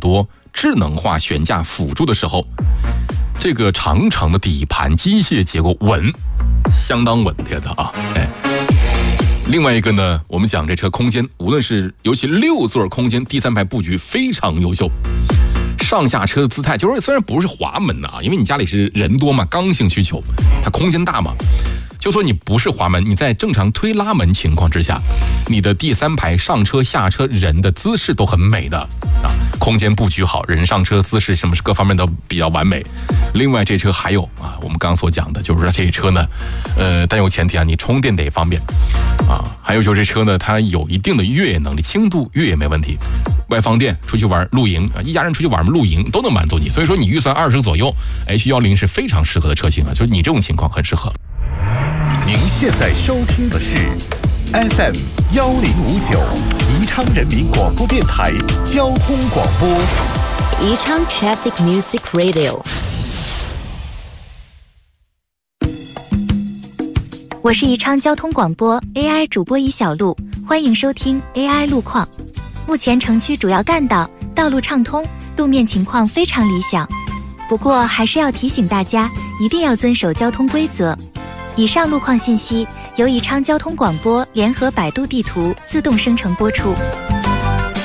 多智能化悬架辅助的时候，这个长城的底盘机械结构稳，相当稳帖子啊！另外一个呢，我们讲这车空间，无论是尤其6座空间，第3排布局非常优秀。上下车的姿态，就是虽然不是滑门啊，因为你家里是人多嘛，刚性需求，它空间大嘛。就说你不是滑门，你在正常推拉门情况之下，你的第3排上车下车人的姿势都很美的啊，空间布局好，人上车姿势什么各方面都比较完美。另外这车还有啊，我们刚刚所讲的就是说这车呢，但有前提啊，你充电得方便啊。还有就是这车呢，它有一定的越野能力，轻度越野没问题。外放电出去玩露营啊，一家人出去玩露营都能满足你。所以说你预算20左右 ，H10是非常适合的车型啊，就是你这种情况很适合。 您现在收听的是 FM 1059宜昌人民广播电台交通广播， 宜昌 Traffic Music Radio。 我是宜昌交通广播 AI 主播一小璐，欢迎收听 AI 路况。目前城区主要干道道路畅通，路面情况非常理想。不过还是要提醒大家，一定要遵守交通规则。以上路况信息由宜昌交通广播联合百度地图自动生成播出。